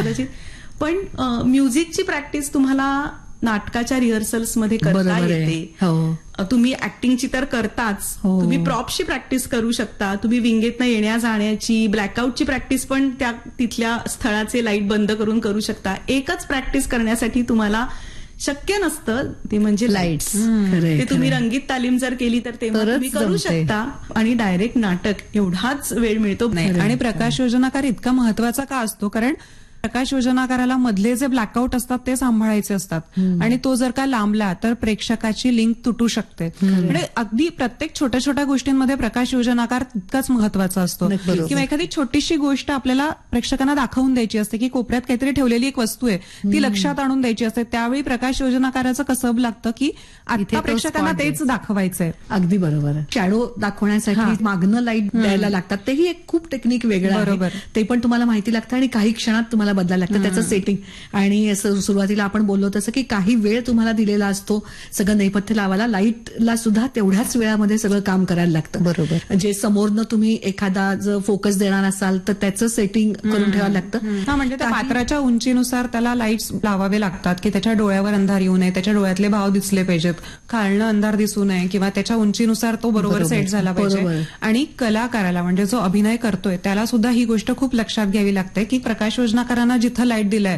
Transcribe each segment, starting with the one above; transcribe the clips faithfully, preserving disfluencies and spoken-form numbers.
कदाचित. पण म्युझिकची प्रॅक्टिस तुम्हाला नाटकाच्या रिहर्सल्स मध्ये करता येते. तुम्ही ऍक्टिंगची तर करताच, तुम्ही प्रॉप्सची प्रॅक्टिस करू शकता, तुम्ही विंगेतनं येण्या जाण्याची ब्लॅकआउटची प्रॅक्टिस पण त्या तिथल्या स्थळाचे लाईट बंद करून करू शकता. एकच प्रॅक्टिस करण्यासाठी तुम्हाला शक्य नसतं ते म्हणजे लाईट्स. ते तुम्ही रंगीत तालीम जर केली तर तेव्हा तुम्ही करू शकता, आणि डायरेक्ट नाटक एवढाच वेळ मिळतो नाही. आणि प्रकाश योजनाकार इतका महत्वाचा का असतो, कारण प्रकाश योजनाकाराला मधले जे ब्लॅकआउट असतात ते सांभाळायचे असतात, आणि तो जर का लांबला तर प्रेक्षकाची लिंक तुटू शकते. म्हणजे अगदी प्रत्येक छोट्या छोट्या गोष्टींमध्ये प्रकाश योजनाकार तितकाच महत्वाचा असतो. किंवा एखादी छोटीशी गोष्ट आपल्याला प्रेक्षकांना दाखवून द्यायची असते, की कोपऱ्यात काहीतरी ठेवलेली एक वस्तू आहे, ती लक्षात आणून द्यायची असते. त्यावेळी प्रकाश योजनाकाराचं कसं लागतं, की आता प्रेक्षकांना तेच दाखवायचंय. अगदी बरोबर. शॅडो दाखवण्यासाठी मागणं लाईट द्यायला लागतात, तेही एक खूप टेक्निक वेगळं आहे. ते पण तुम्हाला माहिती लागतं आणि काही क्षणात तुम्हाला बदलायला लागतं त्याचं सेटिंग. आणि सुरुवातीला आपण बोललो तसं की काही वेळ तुम्हाला दिलेला असतो सगळं नेपथ्य लावायला, लाईटला सुद्धा तेवढ्याच वेळामध्ये सगळं काम करायला लागतं. बरोबर. जे समोरनं तुम्ही एखादा जर फोकस देणार असाल तर त्याचं सेटिंग करून ठेवायला लागतं. हा, म्हणजे त्या पात्राच्या उंचीनुसार त्याला लाईट्स लावावे लागतात, की त्याच्या डोळ्यावर अंधार येऊ नये, त्याच्या डोळ्यातले भाव दिसले पाहिजेत, खालनं अंधार दिसू नये, किंवा त्याच्या उंचीनुसार तो बरोबर सेट झाला पाहिजे. आणि कलाकाराला म्हणजे जो अभिनय करतोय त्याला सुद्धा ही गोष्ट खूप लक्षात घ्यावी लागते, की प्रकाश योजनाकारांना जिथं लाईट दिलाय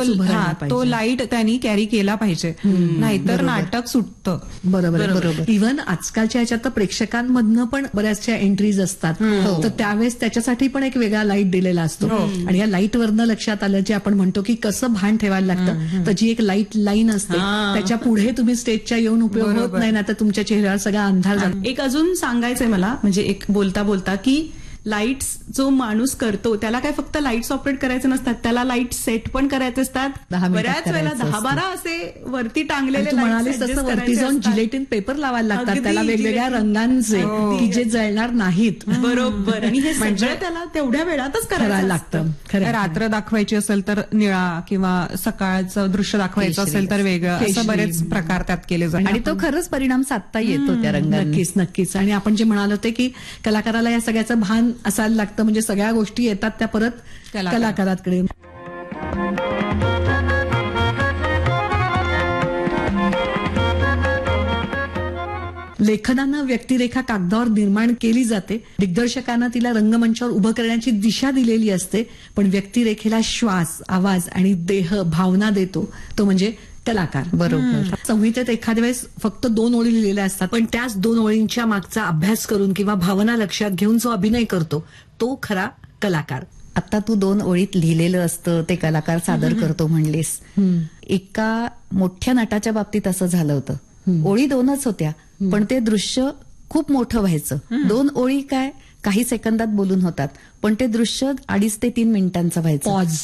तो लाईट त्यांनी कॅरी केला पाहिजे, नाहीतर नाटक सुटतं. बरोबर बरोबर. इव्हन आजकालच्या ह्याच्यात तर प्रेक्षकांमधनं पण बऱ्याचशा एंट्रीज असतात, तर त्यावेळेस त्याच्यासाठी पण एक वेगळा लाईट दिलेला असतो. आणि या लाईट वरनं लक्षात आलं जे आपण म्हणतो की कसं भान ठेवायला लागतं, तर जी एक लाईट लाईन असते त्याच्या पुढे तुम्ही स्टेजच्या येऊन उपयोग होत नाही ना, तर तुमच्या चेहऱ्यावर सगळा अंधार जातो. एक अजून सांगायचंय मला, म्हणजे एक बोलता बोलता की लाईट्स जो माणूस करतो त्याला काय फक्त लाईट्स ऑपरेट करायचे नसतात, त्याला लाईट सेट पण करायचे असतात. बऱ्याच वेळेला दहा बारा असे वरती टांगलेले म्हणाले तसं वरती जाऊन जिलेटिन पेपर लावायला लागतात त्याला वेगवेगळ्या रंगांचे, की जे जळणार नाहीत. बरोबर. आणि हे सगळं त्याला तेवढ्या वेळातच करायला लागतं. रात्र दाखवायची असेल तर निळा, किंवा सकाळचं दृश्य दाखवायचं असेल तर वेगळं, असं बरेच प्रकार त्यात केले जातात. आणि तो खरंच परिणाम साधता येतो त्या रंगांना. नक्कीच नक्कीच. आणि आपण जे म्हणालो होते की कलाकाराला या सगळ्याचं भान असायला लागतं, म्हणजे सगळ्या गोष्टी येतात त्या परत कलाकाराकडे. लेखनानं व्यक्तिरेखा कागदावर निर्माण केली जाते, दिग्दर्शकांना तिला रंगमंचावर उभं करण्याची दिशा दिलेली असते, पण व्यक्तिरेखेला श्वास, आवाज आणि देह, भावना देतो तो म्हणजे कलाकार. बरोबर. संहितेत एखाद्या वेळेस फक्त दोन ओळी लिहिलेल्या असतात, पण त्याच दोन ओळींच्या मागचा अभ्यास करून किंवा भावना लक्षात घेऊन जो अभिनय करतो तो खरा कलाकार. आता तू दोन ओळीत लिहिलेलं असतं ते कलाकार सादर करतो म्हणलीस. एका मोठ्या नटाच्या बाबतीत असं झालं होतं. ओळी दोनच होत्या, पण ते दृश्य खूप मोठं व्हायचं. दोन ओळी काय काही सेकंदात बोलून होतात, पण ते दृश्य अडीच ते तीन मिनिटांचं व्हायचं. पॉज.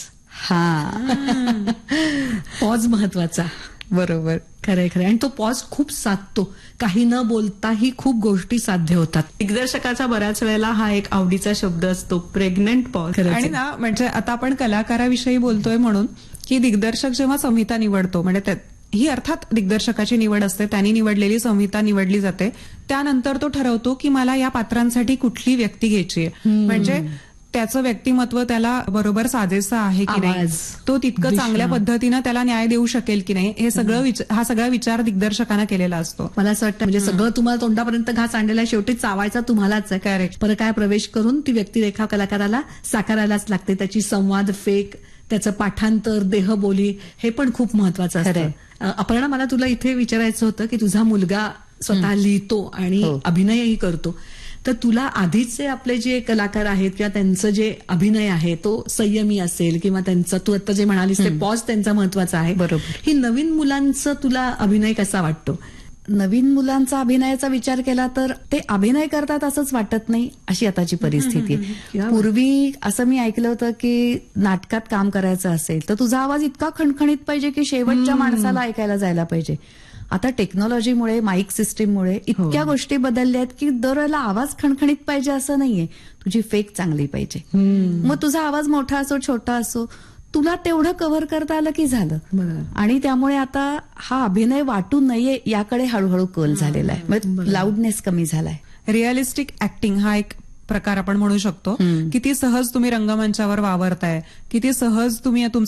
हा, पॉज महत्वाचा. बरोबर. खरंय खरंय. आणि तो पॉज खूप साधतो, काही न बोलताही खूप गोष्टी साध्य होतात. दिग्दर्शकाचा बऱ्याच वेळेला हा एक आवडीचा शब्द असतो, प्रेग्नंट पॉज. आणि ना, म्हणजे आता आपण कलाकाराविषयी बोलतोय म्हणून, की दिग्दर्शक जेव्हा संहिता निवडतो, म्हणजे ही अर्थात दिग्दर्शकाची निवड असते, त्यांनी निवडलेली संहिता निवडली जाते, त्यानंतर तो ठरवतो की मला या पात्रांसाठी कुठली व्यक्ती घ्यायची आहे, म्हणजे त्याचं व्यक्तिमत्व त्याला बरोबर साजेसं आहे की नाही, तो तितकं चांगल्या पद्धतीनं त्याला न्याय देऊ शकेल की नाही, हे सगळं हा सगळा विचार दिग्दर्शकांना केलेला असतो. मला असं वाटतं म्हणजे सगळं तुम्हाला तोंडापर्यंत घास आणलेला, शेवटी चावायचा तुम्हालाच आहे. करेक्ट. पर काय प्रवेश करून ती व्यक्तिरेखा कलाकाराला साकारायलाच लागते. त्याची संवाद फेक, त्याचं पाठांतर, देहबोली हे पण खूप महत्वाचं असतं. अपर्णा, मला तुला इथे विचारायचं होतं की तुझा मुलगा स्वतः लिहितो आणि अभिनयही करतो, तर तुला आधीचे आपले जे कलाकार आहेत किंवा त्यांचं जे अभिनय आहे तो संयमी असेल, किंवा त्यांचं तू आता जे म्हणालीस ते पॉज त्यांचा महत्वाचा आहे. बरोबर. ही नवीन मुलांचं तुला अभिनय कसा वाटतो? नवीन मुलांचा अभिनयाचा विचार केला तर ते अभिनय करतात असंच वाटत नाही, अशी आताची परिस्थिती. पूर्वी असं मी ऐकलं होतं की नाटकात काम करायचं असेल तर तुझा आवाज इतका खणखणीत पाहिजे की शेवटच्या माणसाला ऐकायला जायला पाहिजे. आता टेक्नॉलॉजीमुळे, माईक सिस्टीममुळे इतक्या गोष्टी बदलल्या आहेत की दरवेळेला आवाज खणखणीत पाहिजे असं नाहीये, तुझी फेक चांगली पाहिजे. मग तुझा आवाज मोठा असो छोटा असो, तुला तेवढं कव्हर करता आलं की झालं. आणि त्यामुळे आता हा अभिनय वाटू नये याकडे हळूहळू कल झालेला आहे, म्हणजे लाऊडनेस कमी झालाय. रिअलिस्टिक ऍक्टिंग हा एक प्रकार आपण म्हणू शकतो. किती सहज तुम्ही रंगमंचावर वावरताय, किती सहज तुम्ही